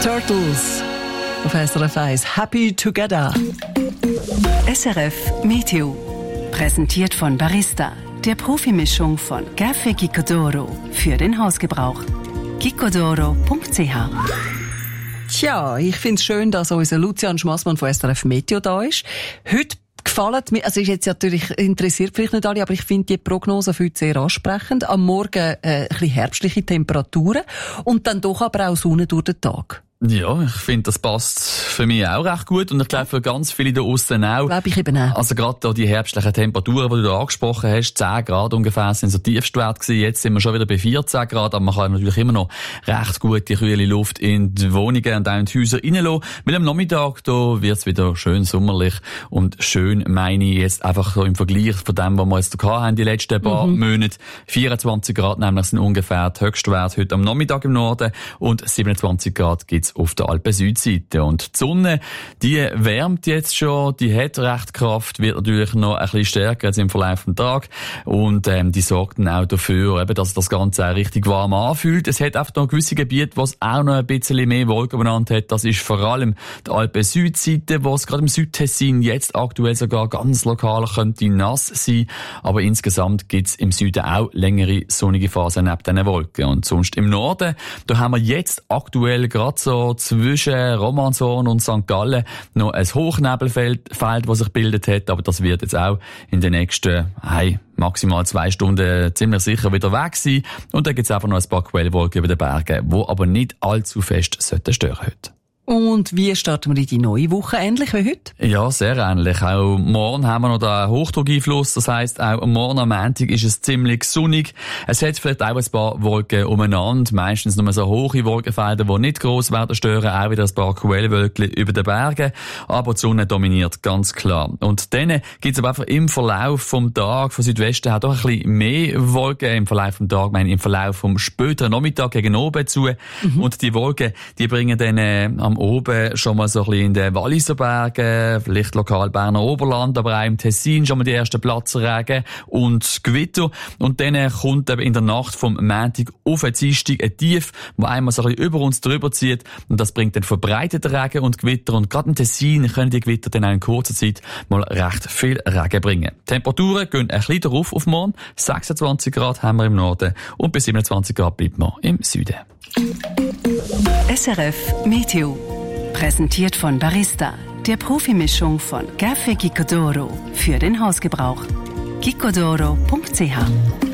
Turtles auf SRF 1. Happy Together. SRF Meteo. Präsentiert von Barista, der Profimischung von Café Gicodoro für den Hausgebrauch. gicodoro.ch. Tja, ich finde es schön, dass unser Lucian Schmassmann von SRF Meteo da ist. Heute gefallen mir, also ist jetzt natürlich interessiert vielleicht nicht alle, aber ich finde die Prognose für heute sehr ansprechend. Am Morgen ein bisschen herbstliche Temperaturen und dann doch aber auch Sonne durch den Tag. Ja, ich finde, das passt für mich auch recht gut und ich glaube für ganz viele da aussen auch. Glaube ich eben auch. Also gerade da die herbstlichen Temperaturen, die du da angesprochen hast, 10 Grad ungefähr sind so Tiefstwert gewesen. Jetzt sind wir schon wieder bei 14 Grad, aber man kann natürlich immer noch recht gut die kühle Luft in die Wohnungen und auch in die Häuser reinlassen. Weil am Nachmittag, da wird's wieder schön sommerlich und schön meine ich jetzt einfach so im Vergleich von dem, was wir jetzt da haben die letzten paar Monate. 24 Grad nämlich sind ungefähr die Höchstwerte heute am Nachmittag im Norden und 27 Grad gibt's auf der Alpen-Südseite. Und die Sonne, die wärmt jetzt schon, die hat recht Kraft, wird natürlich noch ein bisschen stärker als im Verlauf des Tages. Und die sorgt dann auch dafür, eben, dass das Ganze auch richtig warm anfühlt. Es hat einfach noch gewisse Gebiete, wo es auch noch ein bisschen mehr Wolken benannt hat. Das ist vor allem die Alpen-Südseite, wo es gerade im Südtessin jetzt aktuell sogar ganz lokal könnte nass sein. Aber insgesamt gibt es im Süden auch längere sonnige Phasen neben diesen Wolken. Und sonst im Norden, da haben wir jetzt aktuell gerade so zwischen Romanshorn und St. Gallen noch ein Hochnebelfeld, das sich gebildet hat, aber das wird jetzt auch in den nächsten maximal 2 Stunden ziemlich sicher wieder weg sein. Und dann gibt es einfach noch ein paar Quellwolken über den Bergen, die aber nicht allzu fest stören sollten heute. Und wie starten wir in die neue Woche? Ähnlich wie heute? Ja, sehr ähnlich. Auch morgen haben wir noch den Hochdruckeinfluss. Das heisst, auch morgen am Montag ist es ziemlich sonnig. Es hat vielleicht auch ein paar Wolken umeinander. Meistens nur so hohe Wolkenfelder, die nicht gross werden stören. Auch wieder ein paar Quellwölkchen über den Bergen. Aber die Sonne dominiert, ganz klar. Und dann gibt es aber einfach im Verlauf vom Tag, von Südwesten her, doch ein bisschen mehr Wolken im Verlauf vom Tag. Ich meine, im Verlauf vom späteren Nachmittag gegen oben zu. Und die Wolken, die bringen dann am oben schon mal so ein bisschen in den Walliser Bergen, vielleicht lokal Berner Oberland, aber auch im Tessin schon mal die ersten Platzregen und Gewitter. Und dann kommt eben in der Nacht vom Montag auf den Dienstag ein Tief, das einmal so ein bisschen über uns drüber zieht. Und das bringt dann verbreitete Regen und Gewitter. Und gerade im Tessin können die Gewitter dann auch in kurzer Zeit mal recht viel Regen bringen. Die Temperaturen gehen ein bisschen darauf auf morgen. 26 Grad haben wir im Norden und bis 27 Grad bleibt man im Süden. SRF Meteo. Präsentiert von Barista, der Profimischung von Café Gicodoro für den Hausgebrauch. gicodoro.ch